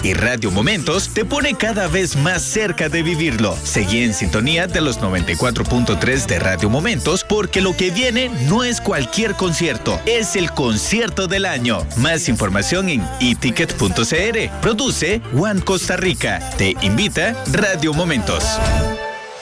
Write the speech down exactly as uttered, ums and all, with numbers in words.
y Radio Momentos te pone cada vez más cerca de vivirlo. Seguí en sintonía de los noventa y cuatro punto tres de Radio Momentos porque lo que viene no es cualquier concierto, es el concierto del año. Más información en e ticket punto c r. Produce One Costa Rica. Te invita Radio Momentos.